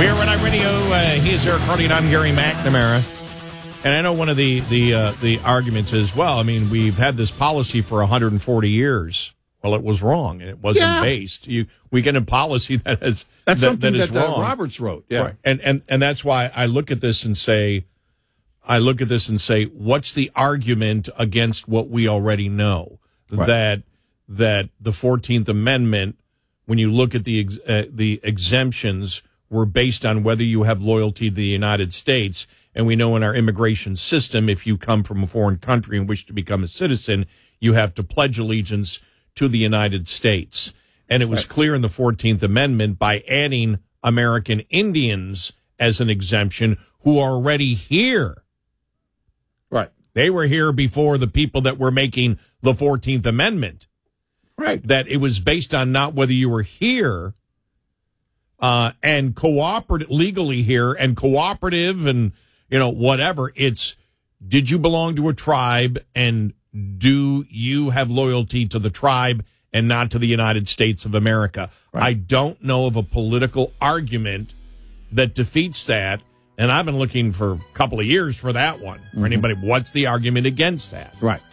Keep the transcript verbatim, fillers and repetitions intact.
We're Red Eye Radio. Uh, he's Eric Harley, and I'm Gary McNamara. And I know one of the the uh, the arguments is, well, I mean, we've had this policy for one hundred forty years. Well, it was wrong, and it wasn't yeah. based. You we get a policy that is that's that, something that is that, wrong. Uh, Roberts wrote. Yeah, right. and and and that's why I look at this and say, I look at this and say, what's the argument against what we already know? Right. That that the fourteenth Amendment, when you look at the ex, uh, the exemptions, were based on whether you have loyalty to the United States. And we know in our immigration system, if you come from a foreign country and wish to become a citizen, you have to pledge allegiance to the United States. And it was right. clear in the fourteenth Amendment by adding American Indians as an exemption who are already here. Right. They were here before the people that were making the fourteenth Amendment. Right. That it was based on not whether you were here uh, and cooperative, legally here and cooperative and, you know, whatever. It's, did you belong to a tribe and do you have loyalty to the tribe and not to the United States of America? Right. I don't know of a political argument that defeats that. And I've been looking for a couple of years for that one. For mm-hmm. anybody, what's the argument against that? Right.